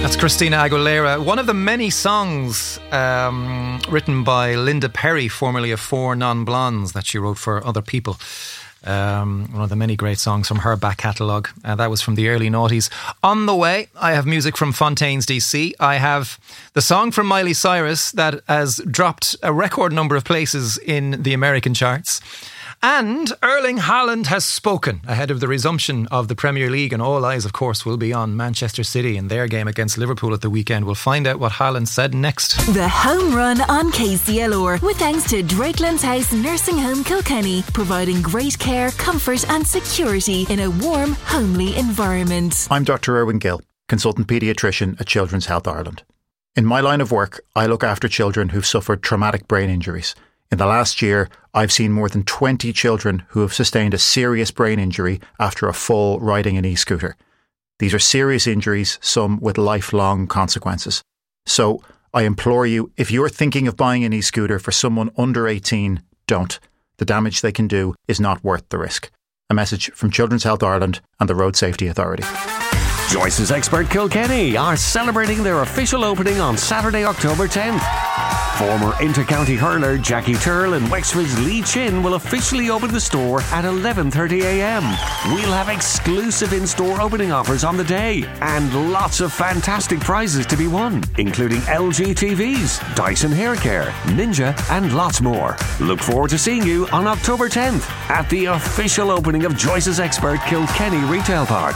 That's Christina Aguilera. One of the many songs written by Linda Perry, formerly of Four Non-Blondes, that she wrote for other people. One of the many great songs from her back catalogue. That was from the early noughties. On the way, I have music from Fontaines DC. I have the song from Miley Cyrus that has dropped a record number of places in the American charts. And Erling Haaland has spoken ahead of the resumption of the Premier League, and all eyes, of course, will be on Manchester City and their game against Liverpool at the weekend. We'll find out what Haaland said next. The Home Run on KCLR, with thanks to Drakelands House Nursing Home Kilkenny, providing great care, comfort and security in a warm, homely environment. I'm Dr. Erwin Gill, consultant paediatrician at Children's Health Ireland. In my line of work, I look after children who've suffered traumatic brain injuries. In the last year, I've seen more than 20 children who have sustained a serious brain injury after a fall riding an e-scooter. These are serious injuries, some with lifelong consequences. So I implore you, if you're thinking of buying an e-scooter for someone under 18, don't. The damage they can do is not worth the risk. A message from Children's Health Ireland and the Road Safety Authority. Joyce's Expert Kilkenny are celebrating their official opening on Saturday, October 10th. Former inter-county hurler Jackie Turl and Wexford's Lee Chin will officially open the store at 11:30am. We'll have exclusive in-store opening offers on the day and lots of fantastic prizes to be won, including LG TVs, Dyson Hair Care, Ninja and lots more. Look forward to seeing you on October 10th at the official opening of Joyce's Expert Kilkenny Retail Park.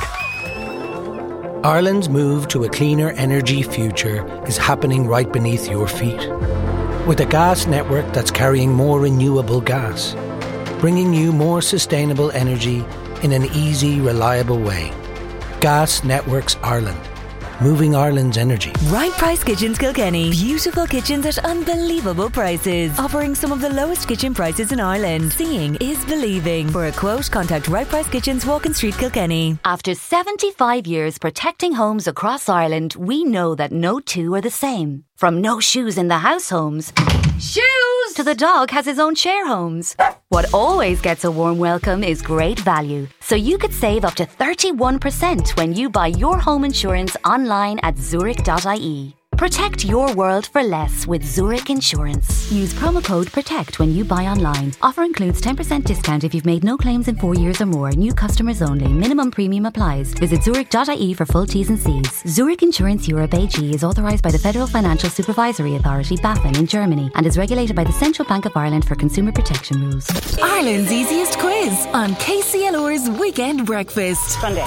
Ireland's move to a cleaner energy future is happening right beneath your feet. With a gas network that's carrying more renewable gas, bringing you more sustainable energy in an easy, reliable way. Gas Networks Ireland. Moving Ireland's energy. Right Price Kitchens Kilkenny. Beautiful kitchens at unbelievable prices. Offering some of the lowest kitchen prices in Ireland. Seeing is believing. For a quote, contact Right Price Kitchens, Walking Street, Kilkenny. After 75 years protecting homes across Ireland, we know that no two are the same. From no shoes in the house homes, shoes, to the dog has his own share homes. What always gets a warm welcome is great value. So you could save up to 31% when you buy your home insurance online at Zurich.ie. Protect your world for less with Zurich Insurance. Use promo code PROTECT when you buy online. Offer includes 10% discount if you've made no claims in 4 years or more. New customers only. Minimum premium applies. Visit Zurich.ie for full T's and C's. Zurich Insurance Europe AG is authorised by the Federal Financial Supervisory Authority, BaFin, in Germany and is regulated by the Central Bank of Ireland for consumer protection rules. Ireland's easiest quiz on KCLR's Weekend Breakfast. Sunday.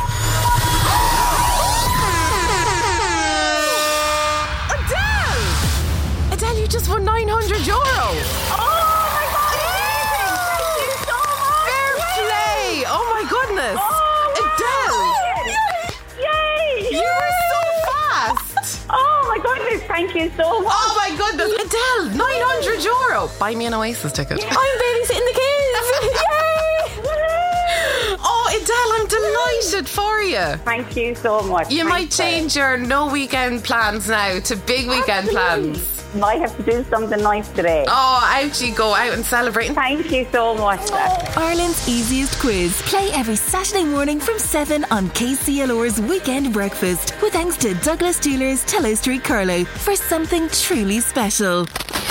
Adele, you just won €900. Oh my God! Amazing! Thank you so much! Fair play! Oh my goodness! Oh, Adele! Yay! You were so fast! Oh my goodness! Thank you so much! Oh my goodness! Adele, €900! Buy me an Oasis ticket. Yeah. I'm babysitting the kids! Yay! Oh, Adele, I'm delighted for you. Thank you so much. You might Thanks, change your no weekend plans now to big weekend plans. Might have to do something nice today. Oh, out you go, out and celebrate. Thank you so much. Ireland's easiest quiz. Play every Saturday morning from 7 on KCLR's Weekend Breakfast. With thanks to Douglas Jewelers, Tellow Street, Carlow, for something truly special.